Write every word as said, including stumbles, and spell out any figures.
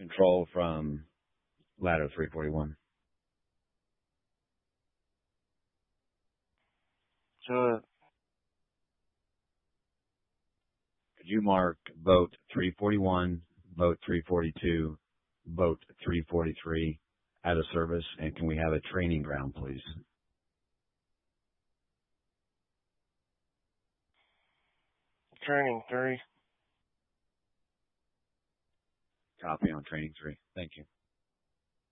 Control from ladder three forty-one. So, Could you mark boat three forty-one, boat three forty-two, boat three forty-three out of service, and can we have a training ground, please? training three. Copy on training three. Thank you.